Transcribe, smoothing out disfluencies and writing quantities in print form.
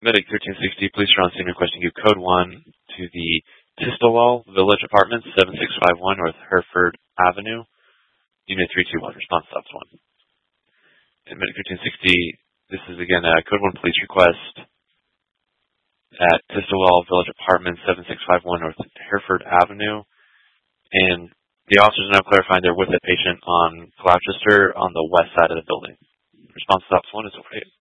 Medic 1360, police are on scene requesting you code 1 to the Tistowall Village Apartments, 7651 North Hereford Avenue. Unit 321, response stops 1. And Medic 1360, this is again a code 1 police request at Tistowall Village Apartments, 7651 North Hereford Avenue. And the officers are now clarifying they're with a patient on Gloucester on the west side of the building. Response stops 1 is over 8.